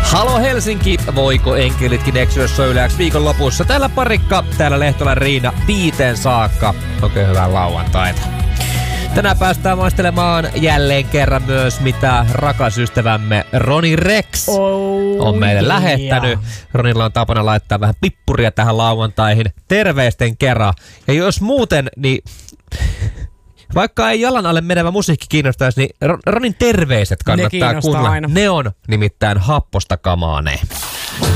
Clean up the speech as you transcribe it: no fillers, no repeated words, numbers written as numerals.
Halo Helsinki, voiko enkelitkin eksyä söylääksi viikonlopussa? Täällä Parikka, täällä Lehtola Riina, 5 saakka. Oikein hyvää lauantaita. Tänään päästään maistelemaan jälleen kerran myös, mitä rakas ystävämme Roni Rex on meille lähettänyt. Ronilla on tapana laittaa vähän pippuria tähän lauantaihin terveisten kerran. Ja jos muuten, niin vaikka ei jalan alle menevä musiikki kiinnostaisi, niin Ronin terveiset kannattaa kuunnella. Aina. Ne on nimittäin happosta kamaa ne.